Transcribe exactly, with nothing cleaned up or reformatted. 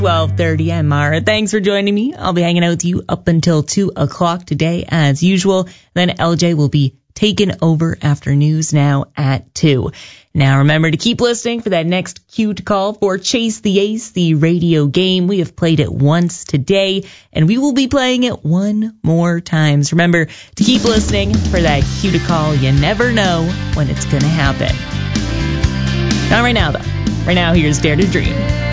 twelve thirty. I'm Mara. Thanks for joining me. I'll be hanging out with you up until two o'clock today as usual. Then L J will be taking over after news now at two. Now remember to keep listening for that next cue to call for Chase the Ace, the radio game. We have played it once today, and we will be playing it one more times. Remember to keep listening for that cue to call. You never know when it's going to happen. Not right now, though. Right now, here's Dare to Dream.